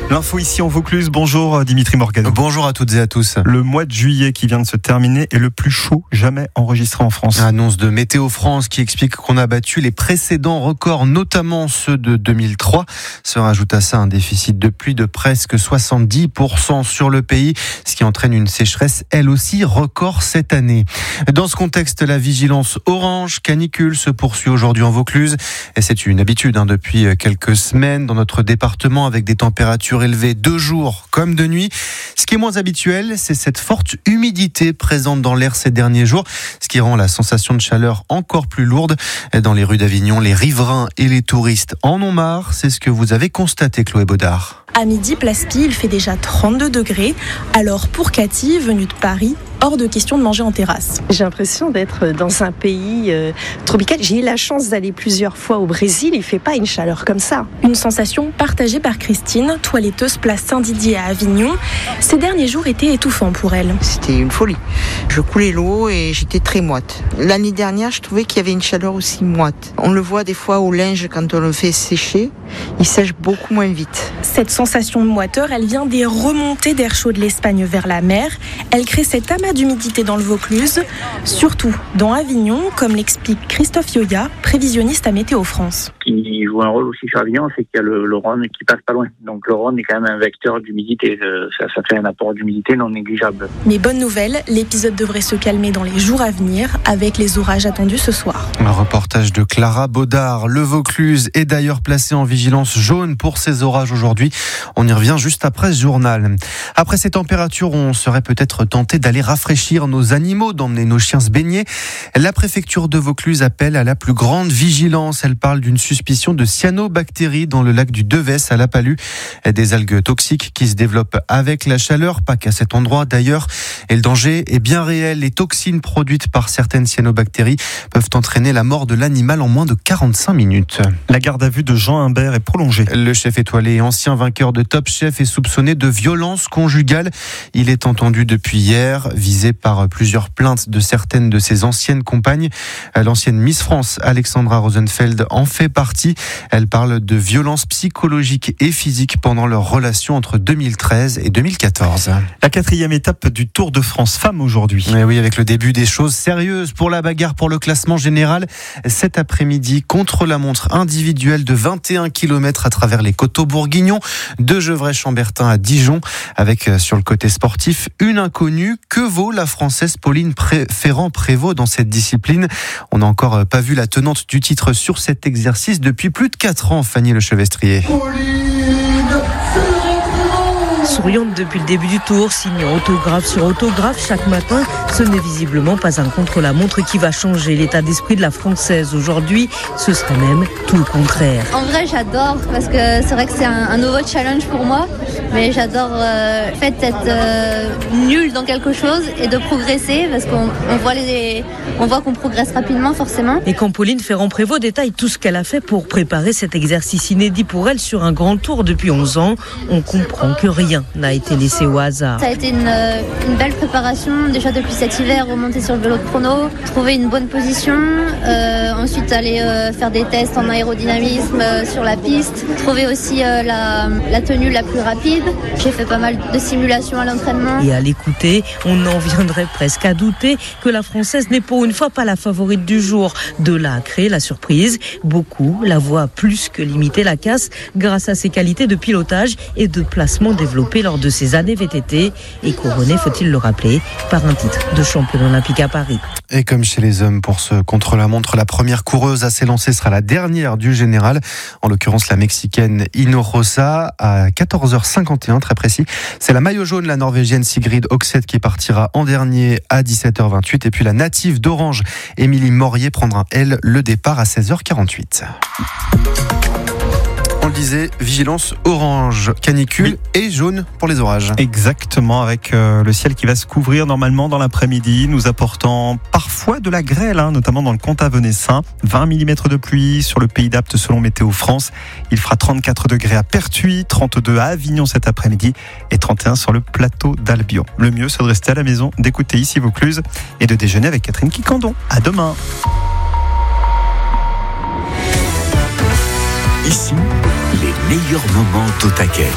L'info ici en Vaucluse. Bonjour Dimitri Morgano. Bonjour à toutes et à tous. Le mois de juillet qui vient de se terminer est le plus chaud jamais enregistré en France. Annonce de Météo France qui explique qu'on a battu les précédents records, notamment ceux de 2003. Se rajoute à ça un déficit de pluie de presque 70% sur le pays, ce qui entraîne une sécheresse, elle aussi, record cette année. Dans ce contexte, la vigilance orange canicule se poursuit aujourd'hui en Vaucluse. Et c'est une habitude depuis quelques semaines dans notre département, avec des températures élevées de jour comme de nuit. Ce qui est moins habituel, c'est cette forte humidité présente dans l'air ces derniers jours, ce qui rend la sensation de chaleur encore plus lourde. Dans les rues d'Avignon, les riverains et les touristes en ont marre. C'est ce que vous avez constaté, Chloé Baudard. À midi, place Pi, il fait déjà 32 degrés. Alors pour Cathy, venue de Paris, hors de question de manger en terrasse. J'ai l'impression d'être dans un pays tropical. J'ai eu la chance d'aller plusieurs fois au Brésil. Il ne fait pas une chaleur comme ça. Une sensation partagée par Christine, toiletteuse place Saint-Didier à Avignon. Ces derniers jours étaient étouffants pour elle. C'était une folie. Je coulais l'eau et j'étais très moite. L'année dernière, je trouvais qu'il y avait une chaleur aussi moite. On le voit des fois au linge quand on le fait sécher. Il sèche beaucoup moins vite. Cette sensation de moiteur, elle vient des remontées d'air chaud de l'Espagne vers la mer. Elle crée cet amas d'humidité dans le Vaucluse, surtout dans Avignon, comme l'explique Christophe Yoya, prévisionniste à Météo France. Qui joue un rôle aussi sur Avignon, c'est qu'il y a le Rhône qui passe pas loin. Donc le Rhône est quand même un vecteur d'humidité. Ça fait un apport d'humidité non négligeable. Mais bonne nouvelle, l'épisode devrait se calmer dans les jours à venir, avec les orages attendus ce soir. Un reportage de Clara Baudard. Le Vaucluse est d'ailleurs placé en vigilance jaune pour ces orages aujourd'hui. On y revient juste après ce journal. Après ces températures, on serait peut-être tenté d'aller rafraîchir nos animaux, d'emmener nos chiens se baigner. La préfecture de Vaucluse appelle à la plus grande vigilance. Elle parle d'une suspicion de cyanobactéries dans le lac du Devès à La Palue. Des algues toxiques qui se développent avec la chaleur, pas qu'à cet endroit d'ailleurs. Et le danger est bien réel. Les toxines produites par certaines cyanobactéries peuvent entraîner la mort de l'animal en moins de 45 minutes. La garde à vue de Jean Humbert est prolongée. Le chef étoilé et ancien vainqueur de Top Chef est soupçonné de violence conjugale. Il est entendu depuis hier, visé par plusieurs plaintes de certaines de ses anciennes compagnes. L'ancienne Miss France, Alexandra Rosenfeld, en fait partie. Elle parle de violence psychologique et physique pendant leur relation entre 2013 et 2014. La 4e étape du Tour de France Femmes aujourd'hui. Et oui, avec le début des choses sérieuses pour la bagarre pour le classement général. Cet après-midi, contre-la-montre individuelle de 21 km à travers les coteaux bourguignons, de Gevrey-Chambertin à Dijon, avec sur le côté sportif une inconnue. Que vaut la Française Pauline Ferrand-Prévot dans cette discipline? On n'a encore pas vu la tenante du titre sur cet exercice depuis plus de 4 ans, Fanny Lechevestrier. Souriante depuis le début du tour, signant autographe sur autographe chaque matin, ce n'est visiblement pas un contre-la-montre qui va changer l'état d'esprit de la Française aujourd'hui. Ce serait même tout le contraire. En vrai, j'adore parce que c'est vrai que c'est un nouveau challenge pour moi. Mais j'adore le fait d'être nul dans quelque chose et de progresser parce qu'on voit qu'on progresse rapidement forcément. Et quand Pauline Ferrand-Prévot détaille tout ce qu'elle a fait pour préparer cet exercice inédit pour elle sur un grand tour depuis 11 ans, on comprend que rien n'a été laissé au hasard. Ça a été une belle préparation, déjà depuis cet hiver, remonter sur le vélo de chrono, trouver une bonne position, ensuite aller faire des tests en aérodynamisme sur la piste, trouver aussi la tenue la plus rapide. J'ai fait pas mal de simulations à l'entraînement. Et à l'écouter, on en viendrait presque à douter que la Française n'est pour une fois pas la favorite du jour. De là à créer la surprise, beaucoup la voient plus que limiter la casse grâce à ses qualités de pilotage et de placement développées lors de ses années VTT et couronné, faut-il le rappeler, par un titre de championne olympique à Paris. Et comme chez les hommes, pour ce contre-la-montre, la première coureuse à s'élancer sera la dernière du général, en l'occurrence la Mexicaine Hinojosa, à 14h51, très précis. C'est la maillot jaune, la Norvégienne Sigrid Oxeth, qui partira en dernier à 17h28. Et puis la native d'Orange, Émilie Morier, prendra, elle, le départ à 16h48. On le disait, vigilance orange, canicule et jaune pour les orages. Exactement, avec le ciel qui va se couvrir normalement dans l'après-midi, nous apportant parfois de la grêle, notamment dans le comté avenassin. 20 mm de pluie sur le pays d'Apt selon Météo France. Il fera 34 degrés à Pertuis, 32 à Avignon cet après-midi et 31 sur le plateau d'Albion. Le mieux, c'est de rester à la maison, d'écouter ici Vaucluse et de déjeuner avec Catherine Quicandon. À demain. Ici, les meilleurs moments au taquet.